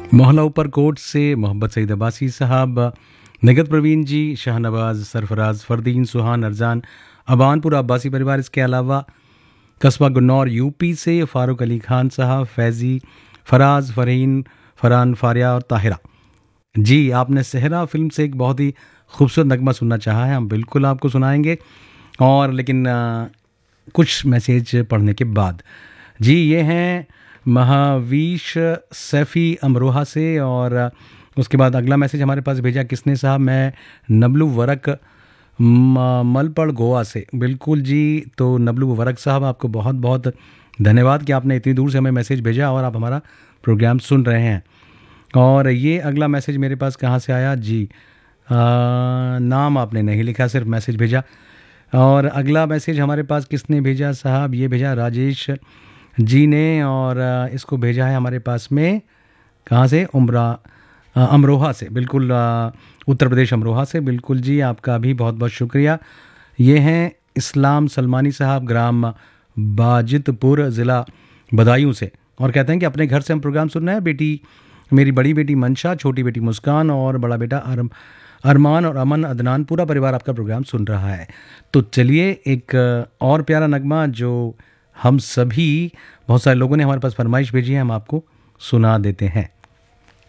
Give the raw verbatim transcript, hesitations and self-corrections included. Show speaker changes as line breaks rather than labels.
मोहल्ला ऊपर कोट से मोहम्मद सईद अब्बासी साहब, निगत प्रवीण जी, शाहनवाज, सरफराज, फरदीन, सुहान, अरजान, अबानपुर अब्बासी परिवार। इसके अलावा कस्बा गुन्नौर यूपी से फ़ारूक अली खान साहब, फैज़ी, फराज, फ़रहीन, फ़रहान, फ़ारिया और ताहिरा। जी, आपने सहरा फ़िल्म से एक बहुत ही खूबसूरत नगमा सुनना चाहा है, हम बिल्कुल आपको सुनाएंगे। और लेकिन आ, कुछ मैसेज पढ़ने के बाद। जी, ये हैं महावीश सैफ़ी अमरोहा से। और उसके बाद अगला मैसेज हमारे पास भेजा किसने साहब, मैं नबलू वरक म- मलपड़ गोवा से। बिल्कुल जी, तो नबलू वरक साहब, आपको बहुत बहुत धन्यवाद कि आपने इतनी दूर से हमें मैसेज भेजा और आप हमारा प्रोग्राम सुन रहे हैं। और ये अगला मैसेज मेरे पास कहाँ से आया जी, आ, नाम आपने नहीं लिखा, सिर्फ मैसेज भेजा। और अगला मैसेज हमारे पास किसने भेजा साहब, ये भेजा राजेश जी ने। और आ, इसको भेजा है हमारे पास में कहाँ से, उमरा आ, अमरोहा से। बिल्कुल, आ, उत्तर प्रदेश अमरोहा से। बिल्कुल जी, आपका भी बहुत बहुत शुक्रिया। ये हैं इस्लाम सलमानी साहब, ग्राम बाजितपुर, ज़िला बदायूं से। और कहते हैं कि अपने घर से हम प्रोग्राम सुन रहे हैं। बेटी, मेरी बड़ी बेटी मंशा, छोटी बेटी मुस्कान और बड़ा बेटा अरम अरमान और अमन, अदनान, पूरा परिवार आपका प्रोग्राम सुन रहा है। तो चलिए एक और प्यारा नगमा जो हम सभी, बहुत सारे लोगों ने हमारे पास फरमाइश भेजी है, हम आपको सुना देते हैं।